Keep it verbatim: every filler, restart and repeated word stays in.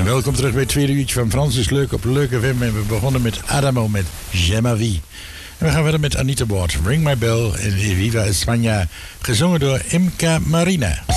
welkom terug bij het tweede uurtje van Frans is Leuk op Leuke F M. En we begonnen met Adamo met J'aime ma vie. En we gaan verder met Anita Ward, Ring My Bell en Viva España, gezongen door Imca Marina.